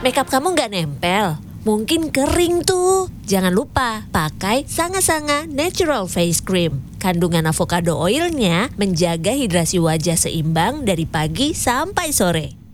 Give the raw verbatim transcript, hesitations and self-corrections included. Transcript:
makeup kamu nggak nempel? Mungkin kering tuh. Jangan lupa pakai Sanga Sanga Natural Face Cream. Kandungan avocado oilnya menjaga hidrasi wajah seimbang dari pagi sampai sore.